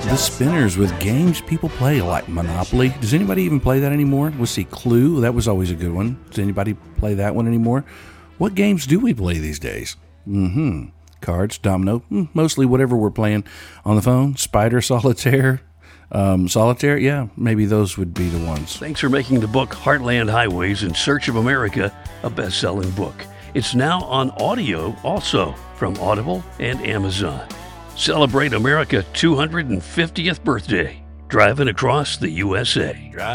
The Spinners with games people play like Monopoly. Does anybody even play that anymore? Let's see, Clue. That was always a good one. Does anybody play that one anymore? What games do we play these days? Cards, domino, mostly whatever we're playing on the phone. Spider, solitaire, solitaire. Yeah, maybe those would be the ones. Thanks for making the book Heartland Highways in Search of America a best-selling book. It's now on audio also from Audible and Amazon. Celebrate America's 250th birthday, driving across the USA.